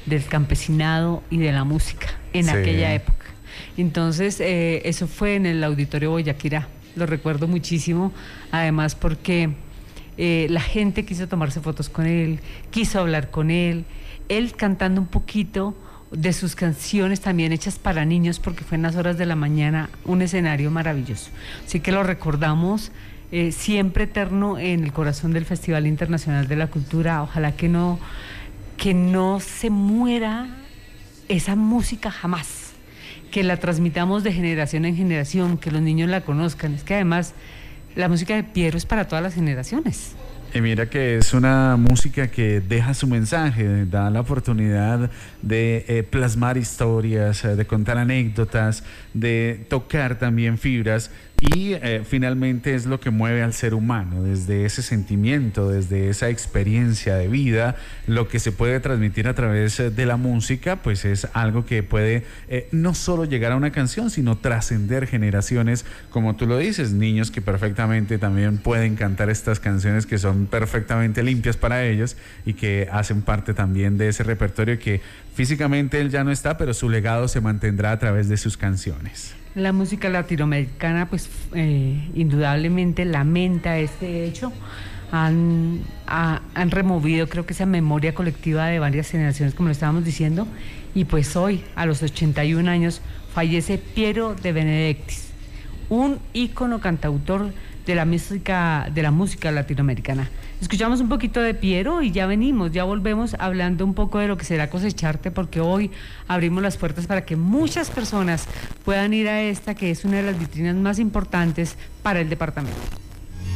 del campesinado y de la música en aquella época. Entonces, eso fue en el Auditorio Boyaquirá, lo recuerdo muchísimo, además porque la gente quiso tomarse fotos con él, quiso hablar con él cantando un poquito de sus canciones también hechas para niños, porque fue en las horas de la mañana, un escenario maravilloso. Así que lo recordamos siempre eterno en el corazón del Festival Internacional de la Cultura. Ojalá que no se muera esa música jamás, que la transmitamos de generación en generación, que los niños la conozcan. Es que además la música de Piero es para todas las generaciones. Y mira que es una música que deja su mensaje, da la oportunidad de plasmar historias, de contar anécdotas, de tocar también fibras y finalmente es lo que mueve al ser humano, desde ese sentimiento, desde esa experiencia de vida, lo que se puede transmitir a través de la música, pues es algo que puede no solo llegar a una canción, sino trascender generaciones, como tú lo dices, niños que perfectamente también pueden cantar estas canciones que son perfectamente limpias para ellos y que hacen parte también de ese repertorio que físicamente él ya no está, pero su legado se mantendrá a través de sus canciones. La música latinoamericana pues indudablemente lamenta este hecho. Han removido, creo que esa memoria colectiva de varias generaciones, como lo estábamos diciendo, y pues hoy, a los 81 años, fallece Piero de Benedictis, un ícono cantautor de la música latinoamericana. Escuchamos un poquito de Piero y ya volvemos hablando un poco de lo que será Cosecharte, porque hoy abrimos las puertas para que muchas personas puedan ir a esta, que es una de las vitrinas más importantes para el departamento.